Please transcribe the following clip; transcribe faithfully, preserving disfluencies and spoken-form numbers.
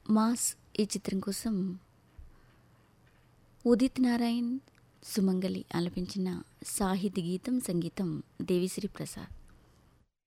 Mass ఈ చిత్రం కోసం ఉదిత్ నారాయణ్, సుమంగలి ఆలపించిన సాహితీ గీతం, సంగీతం దేవిశ్రీ ప్రసాద్.